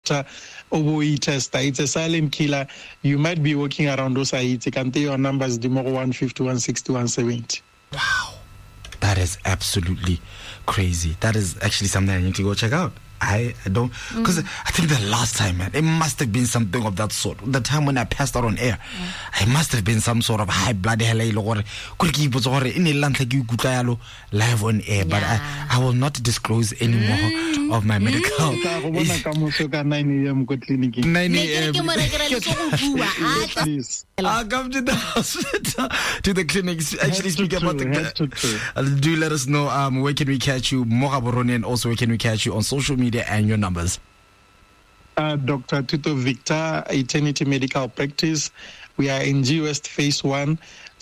doctor test. It's a silent killer. You might be walking around those aids. You can tell your numbers demo 150, 160, 170. Wow. That is absolutely crazy. That is actually something I need to go check out. I don't, because I think the last time, man, it must have been something of that sort. The time when I passed out on air, it must have been some sort of high blood live on air. But I will not disclose any more of my medical. 9 a.m. I'll come to the hospital, to the clinics. Actually, speak about the. Do let us know where can we catch you, Mogaboroni, and also where can we catch you on social media and your numbers. Dr. Tuto Victor, Eternity Medical Practice. We are in G West Phase 1,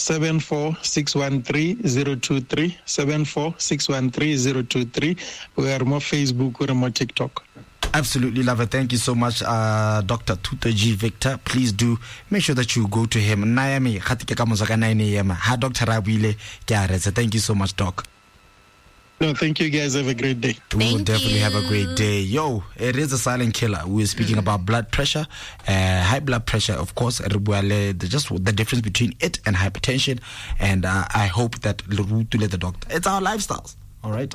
74613-023, 74613-023. We are more Facebook, we are more TikTok. Absolutely love it. Thank you so much, Dr. Tuto G. Victor. Please do make sure that you go to him. 9 a.m. Thank you so much, Doc. No, thank you guys. Have a great day. We will definitely have a great day. Yo, it is a silent killer. We're speaking about blood pressure, high blood pressure, of course, just the difference between it and hypertension. And I hope that the doctor, it's our lifestyles. All right.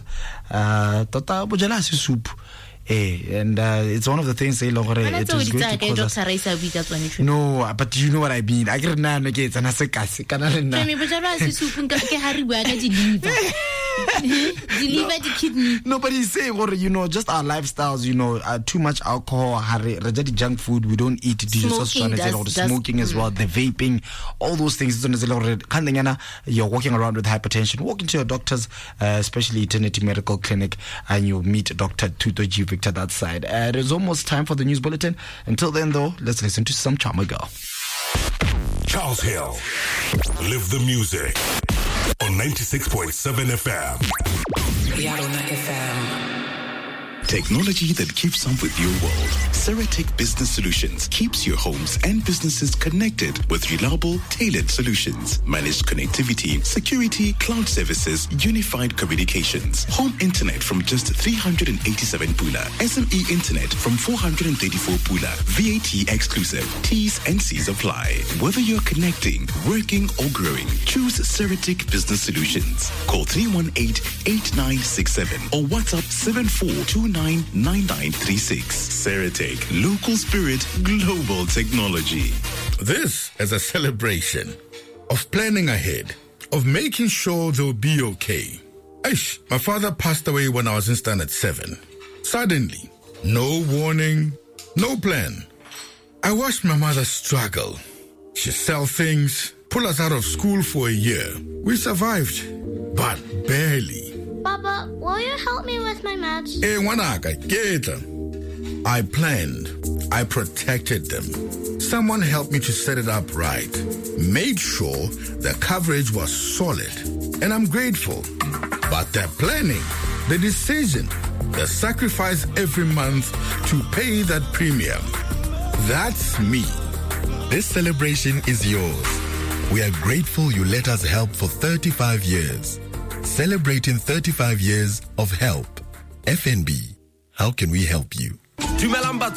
Soup. And it's one of the things it is going to cause us. No, but you know what I mean. I get deliver the kidney. No, but he's saying, or just our lifestyles, too much alcohol, junk food, we don't eat, smoking as well, the vaping, all those things. You're walking around with hypertension. Walk into your doctor's, especially Eternity Medical Clinic, and you meet Dr. Tuto G. Victor that side. It is almost time for the news bulletin. Until then, though, let's listen to some Charmer Girl. Charles Hill, live the music on 96.7 FM. Yarona FM. Technology that keeps up with your world. Ceratec Business Solutions keeps your homes and businesses connected with reliable, tailored solutions. Managed connectivity, security, cloud services, unified communications. Home internet from just 387 pula. SME internet from 434 pula. VAT exclusive. T's and C's apply. Whether you're connecting, working, or growing, choose Ceratec Business Solutions. Call 318-8967 or WhatsApp 74299936. Ceratec, local spirit, global technology. This is a celebration of planning ahead, of making sure they'll be okay. Aish, my father passed away when I was in standard 7. Suddenly, no warning, no plan. I watched my mother struggle. She sell things, pull us out of school for a year. We survived, but barely. Papa, will you help me with my maths? I planned. I protected them. Someone helped me to set it up right. Made sure the coverage was solid. And I'm grateful. But the planning, the decision, the sacrifice every month to pay that premium. That's me. This celebration is yours. We are grateful you let us help for 35 years. Celebrating 35 years of help. FNB. How can we help you?